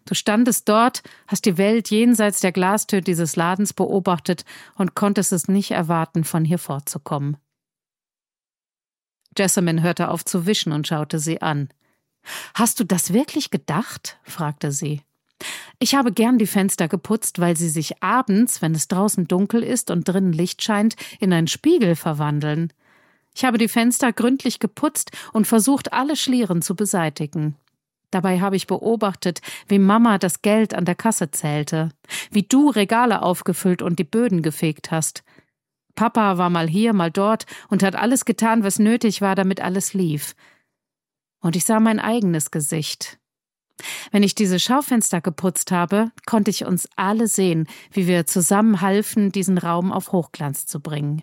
Du standest dort, hast die Welt jenseits der Glastür dieses Ladens beobachtet und konntest es nicht erwarten, von hier fortzukommen. Jessamine hörte auf zu wischen und schaute sie an. »Hast du das wirklich gedacht?« fragte sie. »Ich habe gern die Fenster geputzt, weil sie sich abends, wenn es draußen dunkel ist und drinnen Licht scheint, in einen Spiegel verwandeln. Ich habe die Fenster gründlich geputzt und versucht, alle Schlieren zu beseitigen. Dabei habe ich beobachtet, wie Mama das Geld an der Kasse zählte, wie du Regale aufgefüllt und die Böden gefegt hast. Papa war mal hier, mal dort und hat alles getan, was nötig war, damit alles lief. Und ich sah mein eigenes Gesicht. Wenn ich diese Schaufenster geputzt habe, konnte ich uns alle sehen, wie wir zusammen halfen, diesen Raum auf Hochglanz zu bringen.«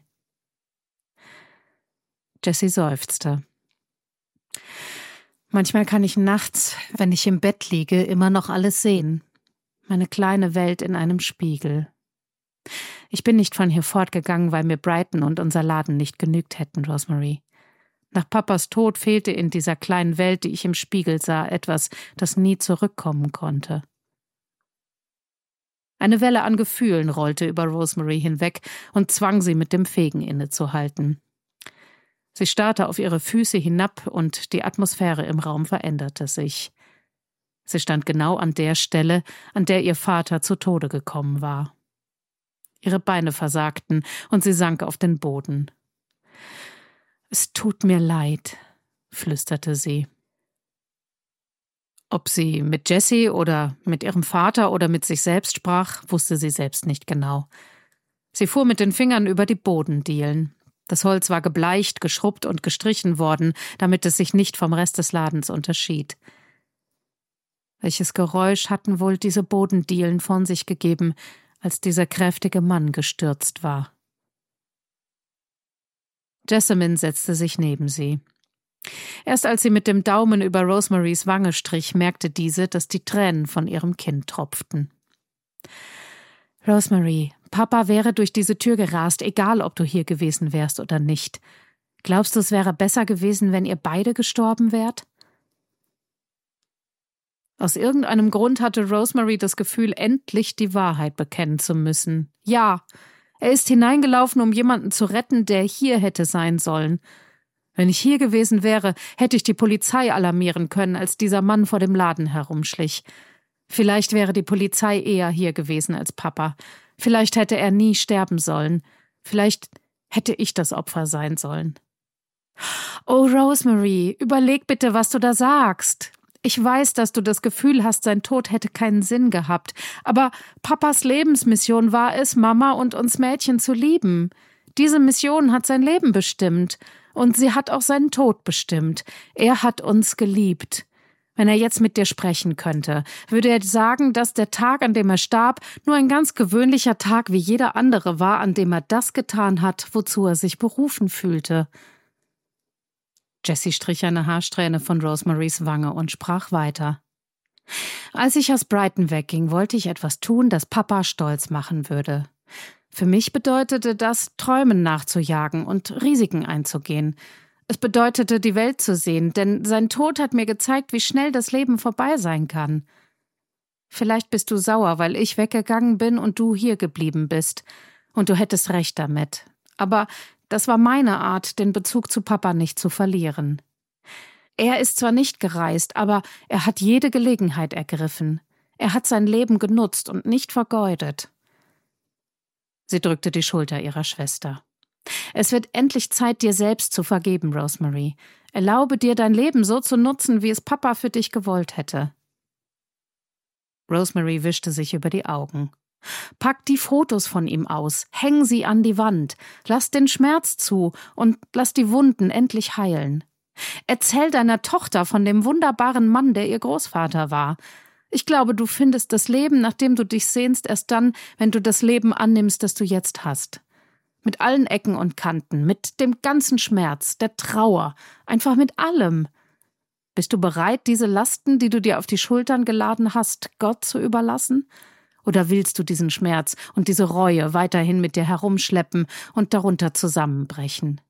Jessie seufzte. »Manchmal kann ich nachts, wenn ich im Bett liege, immer noch alles sehen. Meine kleine Welt in einem Spiegel. Ich bin nicht von hier fortgegangen, weil mir Brighton und unser Laden nicht genügt hätten, Rosemary. Nach Papas Tod fehlte in dieser kleinen Welt, die ich im Spiegel sah, etwas, das nie zurückkommen konnte.« Eine Welle an Gefühlen rollte über Rosemary hinweg und zwang sie, mit dem Fegen innezuhalten. Sie starrte auf ihre Füße hinab und die Atmosphäre im Raum veränderte sich. Sie stand genau an der Stelle, an der ihr Vater zu Tode gekommen war. Ihre Beine versagten und sie sank auf den Boden. »Es tut mir leid«, flüsterte sie. Ob sie mit Jessie oder mit ihrem Vater oder mit sich selbst sprach, wusste sie selbst nicht genau. Sie fuhr mit den Fingern über die Bodendielen. Das Holz war gebleicht, geschrubbt und gestrichen worden, damit es sich nicht vom Rest des Ladens unterschied. Welches Geräusch hatten wohl diese Bodendielen von sich gegeben, als dieser kräftige Mann gestürzt war? Jessamine setzte sich neben sie. Erst als sie mit dem Daumen über Rosemarys Wange strich, merkte diese, dass die Tränen von ihrem Kinn tropften. »Rosemary, Papa wäre durch diese Tür gerast, egal ob du hier gewesen wärst oder nicht. Glaubst du, es wäre besser gewesen, wenn ihr beide gestorben wärt?« Aus irgendeinem Grund hatte Rosemary das Gefühl, endlich die Wahrheit bekennen zu müssen. Ja, er ist hineingelaufen, um jemanden zu retten, der hier hätte sein sollen. Wenn ich hier gewesen wäre, hätte ich die Polizei alarmieren können, als dieser Mann vor dem Laden herumschlich. Vielleicht wäre die Polizei eher hier gewesen als Papa. Vielleicht hätte er nie sterben sollen. Vielleicht hätte ich das Opfer sein sollen. »Oh, Rosemary, überleg bitte, was du da sagst. Ich weiß, dass du das Gefühl hast, sein Tod hätte keinen Sinn gehabt. Aber Papas Lebensmission war es, Mama und uns Mädchen zu lieben. Diese Mission hat sein Leben bestimmt. Und sie hat auch seinen Tod bestimmt. Er hat uns geliebt. Wenn er jetzt mit dir sprechen könnte, würde er sagen, dass der Tag, an dem er starb, nur ein ganz gewöhnlicher Tag wie jeder andere war, an dem er das getan hat, wozu er sich berufen fühlte.« Jessie strich eine Haarsträhne von Rosemarys Wange und sprach weiter. »Als ich aus Brighton wegging, wollte ich etwas tun, das Papa stolz machen würde. Für mich bedeutete das, Träumen nachzujagen und Risiken einzugehen. Es bedeutete, die Welt zu sehen, denn sein Tod hat mir gezeigt, wie schnell das Leben vorbei sein kann. Vielleicht bist du sauer, weil ich weggegangen bin und du hier geblieben bist. Und du hättest recht damit. Aber das war meine Art, den Bezug zu Papa nicht zu verlieren. Er ist zwar nicht gereist, aber er hat jede Gelegenheit ergriffen. Er hat sein Leben genutzt und nicht vergeudet.« Sie drückte die Schulter ihrer Schwester. »Es wird endlich Zeit, dir selbst zu vergeben, Rosemary. Erlaube dir, dein Leben so zu nutzen, wie es Papa für dich gewollt hätte.« Rosemary wischte sich über die Augen. »Pack die Fotos von ihm aus, häng sie an die Wand, lass den Schmerz zu und lass die Wunden endlich heilen. Erzähl deiner Tochter von dem wunderbaren Mann, der ihr Großvater war. Ich glaube, du findest das Leben, nach dem du dich sehnst, erst dann, wenn du das Leben annimmst, das du jetzt hast. Mit allen Ecken und Kanten, mit dem ganzen Schmerz, der Trauer, einfach mit allem. Bist du bereit, diese Lasten, die du dir auf die Schultern geladen hast, Gott zu überlassen? Oder willst du diesen Schmerz und diese Reue weiterhin mit dir herumschleppen und darunter zusammenbrechen?